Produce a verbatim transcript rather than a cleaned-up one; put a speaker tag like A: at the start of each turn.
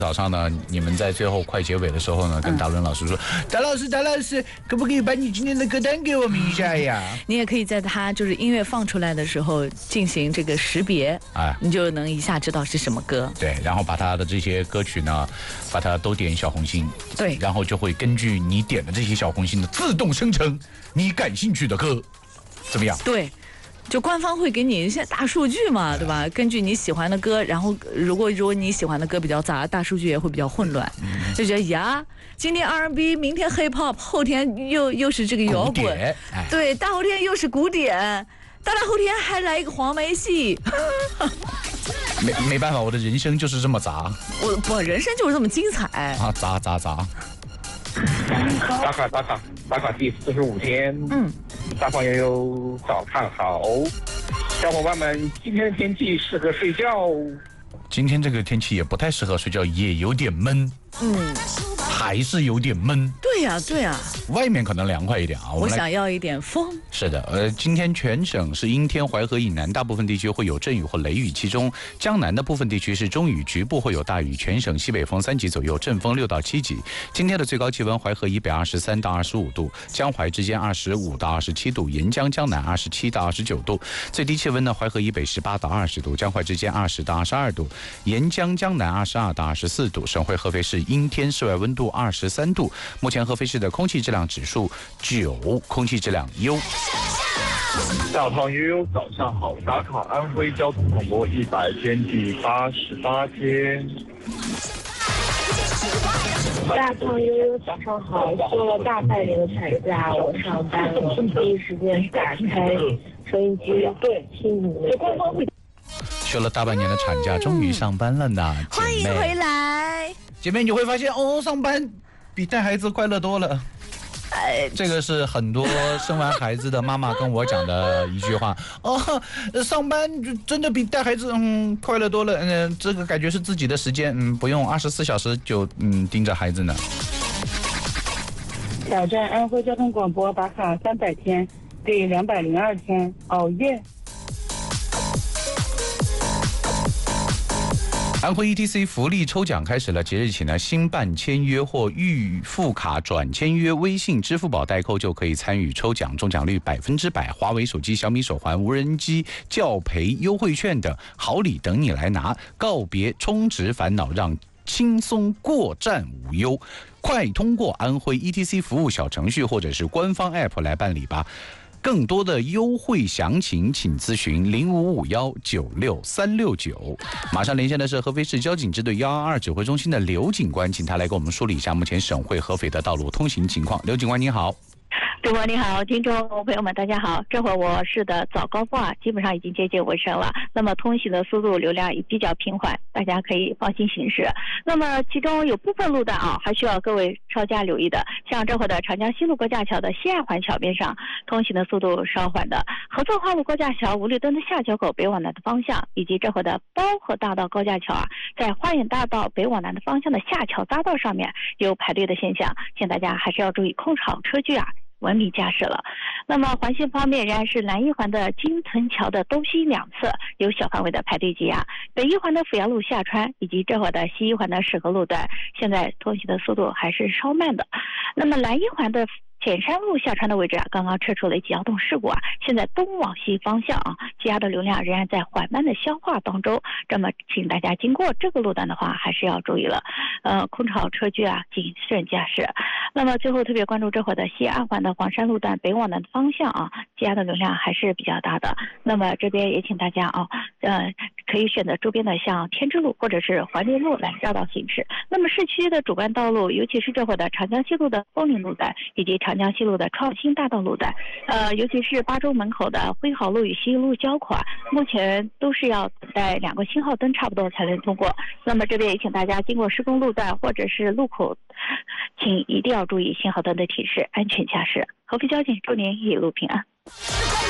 A: 早上呢，你们在最后快结尾的时候呢，跟达伦老师说：“嗯、达老师，达老师，可不可以把你今天的歌单给我们一下呀？”
B: 你也可以在他就是音乐放出来的时候进行这个识别，哎，你就能一下知道是什么歌。
A: 对，然后把他的这些歌曲呢，把它都点小红心。
B: 对，
A: 然后就会根据你点的这些小红心呢，自动生成你感兴趣的歌，怎么样？
B: 对。就官方会给你一些大数据嘛，对吧？根据你喜欢的歌，然后如果如果你喜欢的歌比较杂，大数据也会比较混乱，嗯、就觉得呀，今天 R and B， 明天 Hip Hop， 后天又又是这个摇滚，哎、对，大后天又是古典，大大后天还来一个黄梅戏。
A: 没没办法，我的人生就是这么杂。
B: 我我人生就是这么精彩
A: 啊！杂杂杂。
C: 打卡打卡打卡第四十五天，嗯，大胖悠悠早看好，小伙伴们，今天的天气适合睡觉。
A: 今天这个天气也不太适合睡觉，也有点闷，嗯，还是有点闷。
B: 对呀、啊，对呀、啊，
A: 外面可能凉快一点啊。
B: 我, 我想要一点风。
A: 是的，呃，今天全省是阴天，淮河以南大部分地区会有阵雨或雷雨，其中江南的部分地区是中雨，局部会有大雨，全省西北风三级左右，阵风六到七级。今天的最高气温，淮河以北二十三到二十五度，江淮之间二十五到二十七度，沿江江南二十七到二十九度。最低气温呢，淮河以北十八到二十度，江淮之间二十到二十二度，沿江江南二十二到二十四度。省会合肥市阴天，室外温度二十三度。目前合肥市的空气质量指数九，空气质量优。
D: 大胖悠悠早上好，打卡安徽交通广播一百天第八十八天。
E: 大胖悠悠早上好，休了大半年的产假，我上班了，第一时间打开收音机，对，听你们官方会。
A: 休了大半年的产假，终于上班了呢，
B: 嗯、欢迎回来，
A: 姐妹，你会发现哦，上班比带孩子快乐多了。这个是很多生完孩子的妈妈跟我讲的一句话哦，上班真的比带孩子嗯快乐多了，嗯，这个感觉是自己的时间，嗯，不用二十四小时就嗯盯着孩子呢。
E: 挑战安徽交通广播打卡三百天，第两百零二天，哦耶！
A: 安徽 E T C 福利抽奖开始了，即日起呢，新办签约或预付卡转签约，微信、支付宝代扣就可以参与抽奖，中奖率百分之百。华为手机、小米手环、无人机、教培优惠券等好礼等你来拿，告别充值烦恼，让轻松过站无忧。快通过安徽 E T C 服务小程序或者是官方 App 来办理吧。更多的优惠详情，请咨询零五五幺九六三六九。马上连线的是合肥市交警支队幺二二指挥中心的刘警官，请他来给我们梳理一下目前省会合肥的道路通行情况。刘警官，你好。
F: 主播你好，听众朋友们大家好，这会儿我市的早高峰啊，基本上已经接近尾声了，那么通行的速度流量也比较平缓，大家可以放心行驶。那么其中有部分路段啊，还需要各位稍加留意的，像这会儿的长江西路高架桥的西二环桥边上，通行的速度稍缓的；合作花路高架桥五里墩的下桥口北往南的方向，以及这会儿的包河大道高架桥啊，在花园大道北往南的方向的下桥匝道上面有排队的现象，请大家还是要注意控制好车距啊，文明驾驶了。那么环线方面，仍然是南一环的金屯桥的东西两侧有小范围的排队积压，北一环的阜阳路下穿以及这会儿的西一环的石河路段，现在通行的速度还是稍慢的。那么南一环的浅山路下穿的位置啊，刚刚撤出了一起交通事故啊，现在东往西方向啊，积压的流量仍然在缓慢的消化当中。那么，请大家经过这个路段的话，还是要注意了，呃，控制好车距啊，谨慎驾驶。那么最后特别关注这会儿的西二环的黄山路段北往南的方向啊，积压的流量还是比较大的。那么这边也请大家啊，呃，可以选择周边的像天之路或者是环林路来绕道行驶。那么市区的主干道路，尤其是这会儿的长江西路的枫林路段以及长江西路的创新大道路段，呃，尤其是巴州门口的辉豪路与西路交口啊，目前都是要等待两个信号灯差不多才能通过。那么这边也请大家经过施工路段或者是路口，请一定要注意信号灯的提示，安全驾驶。合肥交警祝您一路平安。